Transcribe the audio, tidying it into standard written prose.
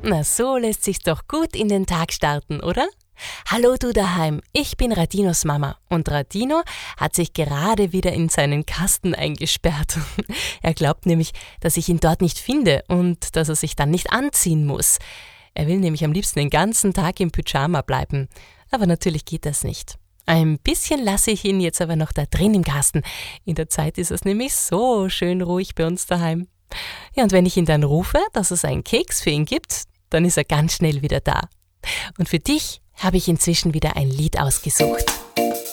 Na, so lässt sich's doch gut in den Tag starten, oder? Hallo du daheim, ich bin Radinos Mama und Radino hat sich gerade wieder in seinen Kasten eingesperrt. Er glaubt nämlich, dass ich ihn dort nicht finde und dass er sich dann nicht anziehen muss. Er will nämlich am liebsten den ganzen Tag im Pyjama bleiben, aber natürlich geht das nicht. Ein bisschen lasse ich ihn jetzt aber noch da drin im Kasten. In der Zeit ist es nämlich so schön ruhig bei uns daheim. Ja, und wenn ich ihn dann rufe, dass es einen Keks für ihn gibt, dann ist er ganz schnell wieder da. Und für dich habe ich inzwischen wieder ein Lied ausgesucht.